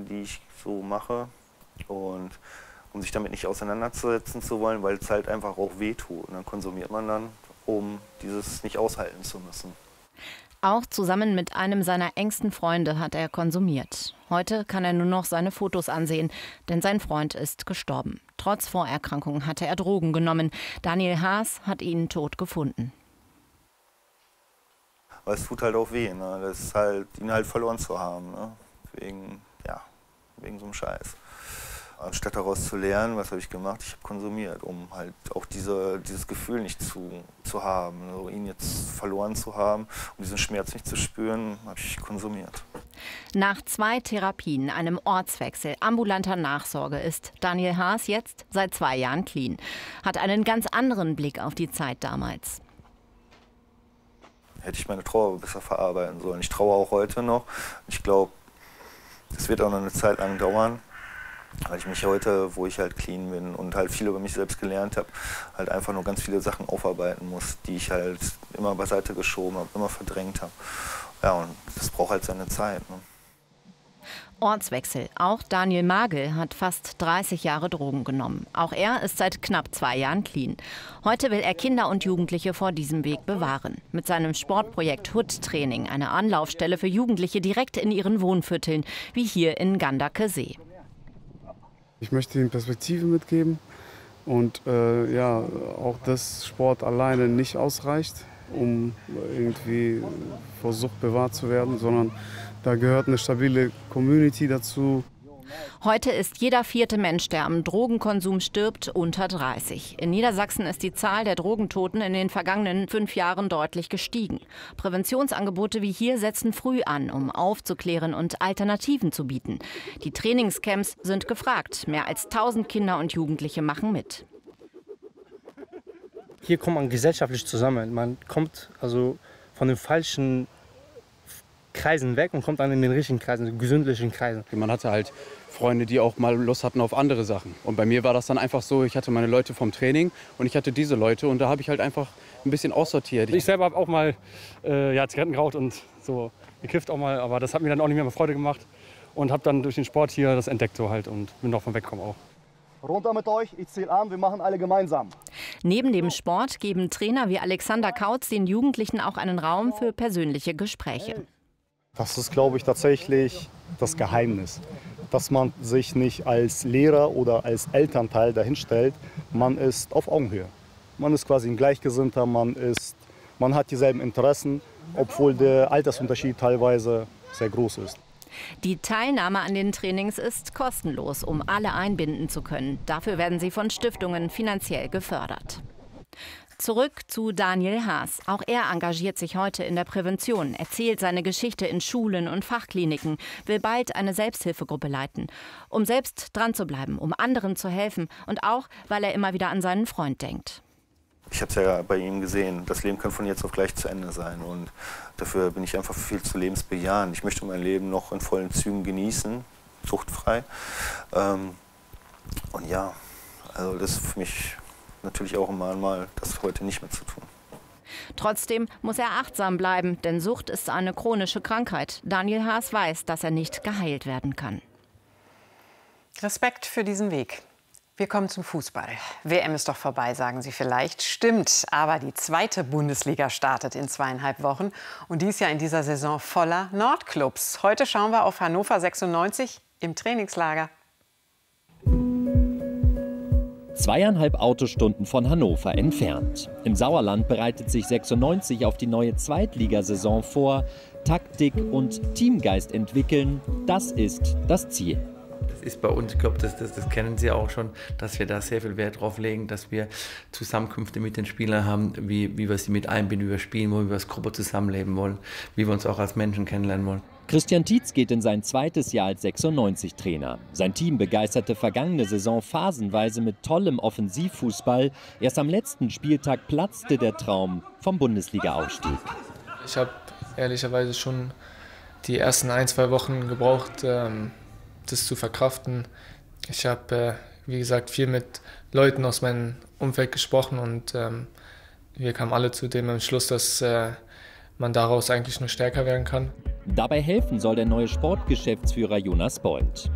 die ich so mache. Und um sich damit nicht auseinanderzusetzen zu wollen, weil es halt einfach auch wehtut. Und dann konsumiert man dann, um dieses nicht aushalten zu müssen. Auch zusammen mit einem seiner engsten Freunde hat er konsumiert. Heute kann er nur noch seine Fotos ansehen, denn sein Freund ist gestorben. Trotz Vorerkrankung hatte er Drogen genommen. Daniel Haas hat ihn tot gefunden. Aber es tut halt auch weh, ne? Das ist halt, ihn halt verloren zu haben, ne? Wegen so einem Scheiß. Anstatt daraus zu lernen, was habe ich gemacht? Ich habe konsumiert, um halt auch dieses Gefühl nicht zu haben. Also ihn jetzt verloren zu haben, um diesen Schmerz nicht zu spüren, habe ich konsumiert. Nach 2 Therapien, einem Ortswechsel, ambulanter Nachsorge ist Daniel Haas jetzt seit 2 Jahren clean. Hat einen ganz anderen Blick auf die Zeit damals. Hätte ich meine Trauer besser verarbeiten sollen. Ich traue auch heute noch. Ich glaube, es wird auch noch eine Zeit lang dauern, weil ich mich heute, wo ich halt clean bin und halt viel über mich selbst gelernt habe, halt einfach nur ganz viele Sachen aufarbeiten muss, die ich halt immer beiseite geschoben habe, immer verdrängt habe. Ja, und das braucht halt seine Zeit, ne? Ortswechsel. Auch Daniel Magel hat fast 30 Jahre Drogen genommen. Auch er ist seit knapp 2 Jahren clean. Heute will er Kinder und Jugendliche vor diesem Weg bewahren. Mit seinem Sportprojekt Hood Training, eine Anlaufstelle für Jugendliche direkt in ihren Wohnvierteln, wie hier in Gandakesee. Ich möchte ihnen Perspektive mitgeben und auch dass Sport alleine nicht ausreicht, um irgendwie vor Sucht bewahrt zu werden, sondern da gehört eine stabile Community dazu. Heute ist jeder 4. Mensch, der am Drogenkonsum stirbt, unter 30. In Niedersachsen ist die Zahl der Drogentoten in den vergangenen 5 Jahren deutlich gestiegen. Präventionsangebote wie hier setzen früh an, um aufzuklären und Alternativen zu bieten. Die Trainingscamps sind gefragt. Mehr als 1000 Kinder und Jugendliche machen mit. Hier kommt man gesellschaftlich zusammen. Man kommt also von den falschen Kreisen weg und kommt dann in den richtigen Kreisen, den gesündlichen Kreisen. Man hatte halt Freunde, die auch mal Lust hatten auf andere Sachen. Und bei mir war das dann einfach so, ich hatte meine Leute vom Training und ich hatte diese Leute und da habe ich halt einfach ein bisschen aussortiert. Ich selber habe auch mal Zigaretten geraucht und so gekifft auch mal, aber das hat mir dann auch nicht mehr Freude gemacht und habe dann durch den Sport hier das entdeckt so halt und bin davon weggekommen auch. Runter mit euch, ich zähle an, wir machen alle gemeinsam. Neben dem Sport geben Trainer wie Alexander Kautz den Jugendlichen auch einen Raum für persönliche Gespräche. Das ist, glaube ich, tatsächlich das Geheimnis, dass man sich nicht als Lehrer oder als Elternteil dahinstellt. Man ist auf Augenhöhe. Man ist quasi ein Gleichgesinnter, man hat dieselben Interessen, obwohl der Altersunterschied teilweise sehr groß ist. Die Teilnahme an den Trainings ist kostenlos, um alle einbinden zu können. Dafür werden sie von Stiftungen finanziell gefördert. Zurück zu Daniel Haas. Auch er engagiert sich heute in der Prävention, erzählt seine Geschichte in Schulen und Fachkliniken, will bald eine Selbsthilfegruppe leiten, um selbst dran zu bleiben, um anderen zu helfen und auch, weil er immer wieder an seinen Freund denkt. Ich habe es ja bei ihm gesehen, das Leben kann von jetzt auf gleich zu Ende sein und dafür bin ich einfach viel zu lebensbejahend. Ich möchte mein Leben noch in vollen Zügen genießen, suchtfrei. Und ja, also das ist für mich natürlich auch immer einmal, das heute nicht mehr zu tun. Trotzdem muss er achtsam bleiben, denn Sucht ist eine chronische Krankheit. Daniel Haas weiß, dass er nicht geheilt werden kann. Respekt für diesen Weg. Wir kommen zum Fußball. WM ist doch vorbei, sagen Sie vielleicht. Stimmt, aber die 2. Bundesliga startet in 2,5 Wochen. Und die ist ja in dieser Saison voller Nordclubs. Heute schauen wir auf Hannover 96 im Trainingslager. 2,5 Autostunden von Hannover entfernt. Im Sauerland bereitet sich 96 auf die neue Zweitligasaison vor. Taktik und Teamgeist entwickeln, das ist das Ziel. Das ist bei uns, ich glaube, das kennen Sie auch schon, dass wir da sehr viel Wert drauf legen, dass wir Zusammenkünfte mit den Spielern haben, wie wir sie mit einbinden, wie wir spielen wollen, wie wir als Gruppe zusammenleben wollen, wie wir uns auch als Menschen kennenlernen wollen. Christian Tietz geht in sein 2. Jahr als 96-Trainer. Sein Team begeisterte vergangene Saison phasenweise mit tollem Offensivfußball. Erst am letzten Spieltag platzte der Traum vom Bundesliga-Aufstieg. Ich habe ehrlicherweise schon die ersten 1-2 Wochen gebraucht, das zu verkraften. Ich habe, wie gesagt, viel mit Leuten aus meinem Umfeld gesprochen und wir kamen alle zu dem Entschluss, dass man daraus eigentlich nur stärker werden kann. Dabei helfen soll der neue Sportgeschäftsführer Jonas Bold.